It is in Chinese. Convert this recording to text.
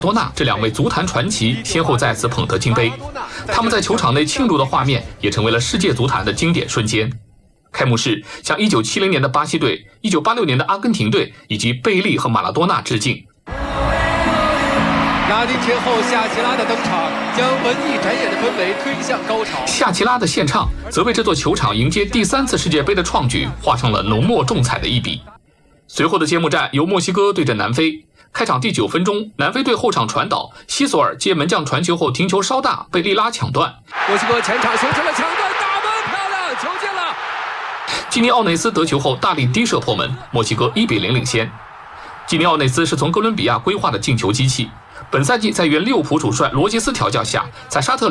多纳这2位足坛传奇先后再次捧得金杯，他们在球场内庆祝的画面也成为了世界足坛的经典瞬间。开幕式向1970年的巴西队、1986年的阿根廷队以及贝利和马拉多纳致敬。 拉丁天后夏奇拉的登场，将文艺展演的氛围推向高潮。 夏奇拉的献唱则为这座球场迎接第3次世界杯的创举画上了浓墨重彩的一笔。随后的揭幕战由墨西哥对阵南非。开场第9分钟，南非队后场传导，西索尔接门将传球后停球稍大，被利拉抢断。 墨西哥前场形成了抢断，打门漂亮，球进了。 基尼奥内斯得球后大力低射破门，墨西哥1比0领先。基尼奥内斯是从哥伦比亚规划的进球机器，本赛季在原利物浦主帅罗杰斯调教下，在沙特